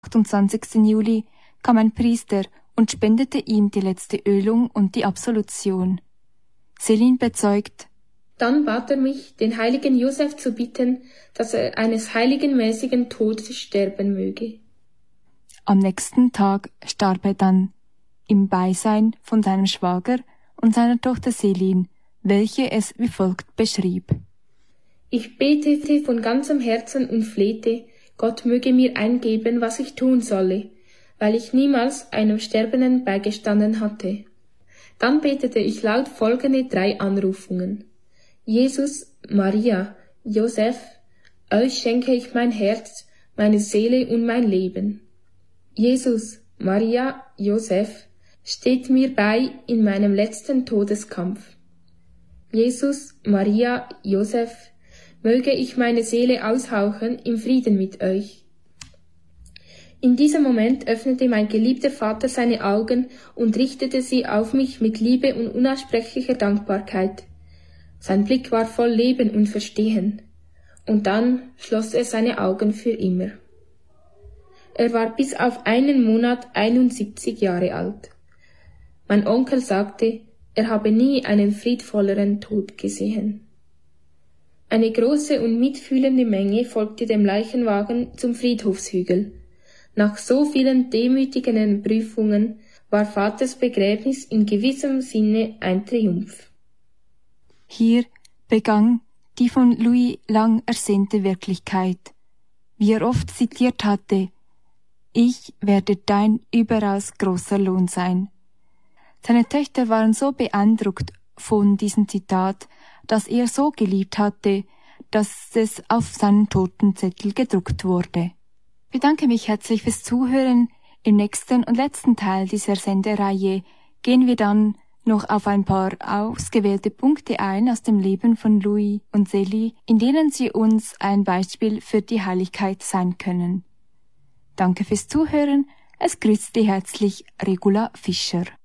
28. Juli kam ein Priester und spendete ihm die letzte Ölung und die Absolution. Selin bezeugt: Dann bat er mich, den heiligen Josef zu bitten, dass er eines heiligenmäßigen Todes sterben möge. Am nächsten Tag starb er dann, im Beisein von seinem Schwager und seiner Tochter Selin, welche es wie folgt beschrieb: Ich betete von ganzem Herzen und flehte, Gott möge mir eingeben, was ich tun solle, weil ich niemals einem Sterbenden beigestanden hatte. Dann betete ich laut folgende 3 Anrufungen. Jesus, Maria, Josef, euch schenke ich mein Herz, meine Seele und mein Leben. Jesus, Maria, Josef, steht mir bei in meinem letzten Todeskampf. Jesus, Maria, Josef, möge ich meine Seele aushauchen im Frieden mit euch. In diesem Moment öffnete mein geliebter Vater seine Augen und richtete sie auf mich mit Liebe und unaussprechlicher Dankbarkeit. Sein Blick war voll Leben und Verstehen. Und dann schloss er seine Augen für immer. Er war bis auf einen Monat 71 Jahre alt. Mein Onkel sagte, er habe nie einen friedvolleren Tod gesehen. Eine große und mitfühlende Menge folgte dem Leichenwagen zum Friedhofshügel. Nach so vielen demütigenden Prüfungen war Vaters Begräbnis in gewissem Sinne ein Triumph. Hier begann die von Louis lang ersehnte Wirklichkeit, wie er oft zitiert hatte: Ich werde dein überaus großer Lohn sein. Seine Töchter waren so beeindruckt von diesem Zitat, dass er so geliebt hatte, dass es auf seinen Totenzettel gedruckt wurde. Ich bedanke mich herzlich fürs Zuhören. Im nächsten und letzten Teil dieser Sendereihe gehen wir dann noch auf ein paar ausgewählte Punkte ein aus dem Leben von Louis und Zélie, in denen sie uns ein Beispiel für die Heiligkeit sein können. Danke fürs Zuhören. Es grüßt Sie herzlich Regula Fischer.